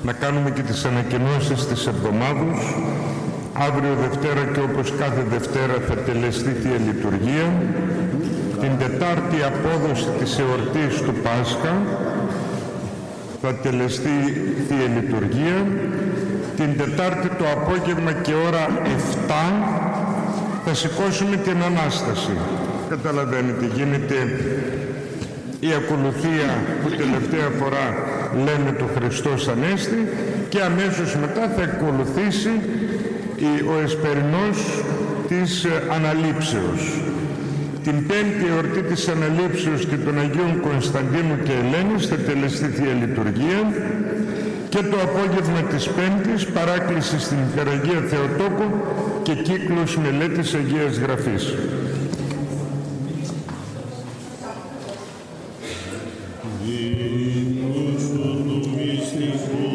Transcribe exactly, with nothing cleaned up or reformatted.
να κάνουμε και τις ανακοινώσεις της εβδομάδος. Αύριο Δευτέρα και όπως κάθε Δευτέρα θα τελεστεί Θεία Λειτουργία. Την Τετάρτη απόδοση της εορτής του Πάσχα θα τελεστεί Θεία Λειτουργία. Την Τετάρτη το απόγευμα και ώρα επτά θα σηκώσουμε την Ανάσταση. Καταλαβαίνετε, γίνεται η ακολουθία που τελευταία φορά λέμε το Χριστός Ανέστη και αμέσως μετά θα ακολουθήσει ο εσπερινός της Αναλήψεως. Την πέμπτη εορτή της Αναλήψεως και των Αγίων Κωνσταντίνου και Ελένης θα τελεστεί Θεία Λειτουργία και το απόγευμα της Πέμπτης παράκληση στην Υπεραγία Θεοτόκο και κύκλος μελέτης Αγίας Γραφής. Δήμος του μυστικού